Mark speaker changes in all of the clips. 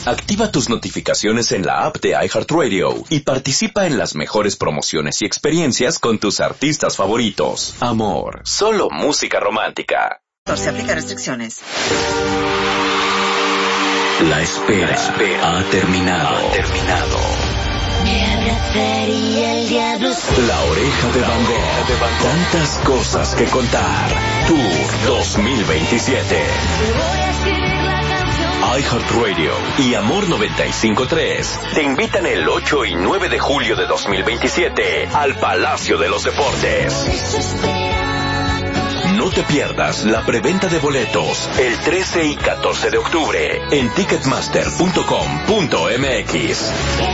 Speaker 1: Activa tus notificaciones en la app de iHeartRadio y participa en las mejores promociones y experiencias con tus artistas favoritos. Amor, solo música romántica.
Speaker 2: Se aplica restricciones.
Speaker 1: La espera ha terminado. La Oreja de Van Gogh. Tantas cosas que contar. Tour 2027. iHeartRadio y Amor 95.3 te invitan el 8 y 9 de julio de 2027 al Palacio de los Deportes. No te pierdas la preventa de boletos el 13 y 14 de octubre en ticketmaster.com.mx.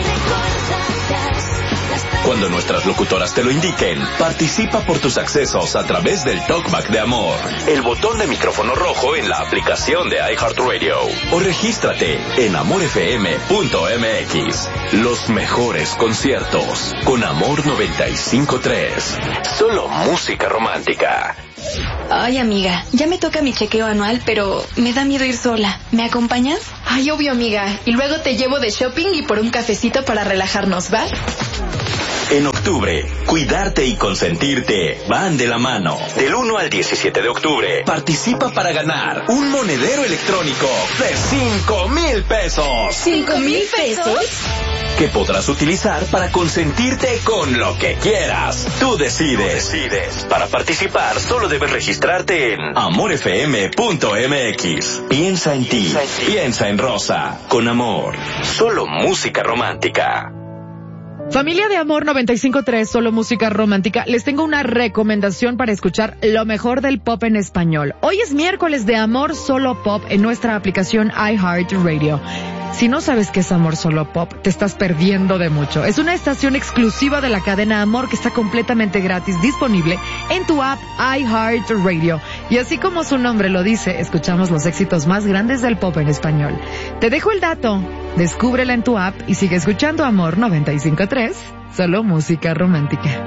Speaker 1: Cuando nuestras locutoras te lo indiquen, participa por tus accesos a través del Talkback de Amor, el botón de micrófono rojo en la aplicación de iHeartRadio, o regístrate en amorfm.mx. Los mejores conciertos con Amor 95.3. Solo música romántica.
Speaker 3: Ay, amiga, ya me toca mi chequeo anual, pero me da miedo ir sola. ¿Me acompañas?
Speaker 4: Ay, obvio, amiga. Y luego te llevo de shopping y por un cafecito para relajarnos, ¿va?
Speaker 1: En octubre, cuidarte y consentirte van de la mano. Del 1 al 17 de octubre, participa para ganar un monedero electrónico de 5,000 pesos.
Speaker 4: ¿5,000 pesos?
Speaker 1: Que podrás utilizar para consentirte con lo que quieras. Tú decides. Para participar, solo debes registrarte en amorfm.mx. Piensa en ti. Piensa en Rosa. Con Amor. Solo música romántica.
Speaker 5: Familia de Amor 95.3, solo música romántica, les tengo una recomendación para escuchar lo mejor del pop en español. Hoy es miércoles de Amor Solo Pop en nuestra aplicación iHeartRadio. Si no sabes qué es Amor Solo Pop, te estás perdiendo de mucho. Es una estación exclusiva de la cadena Amor que está completamente gratis, disponible en tu app iHeartRadio. Y así como su nombre lo dice, escuchamos los éxitos más grandes del pop en español. Te dejo el dato, descúbrela en tu app y sigue escuchando Amor 95.3, solo música romántica.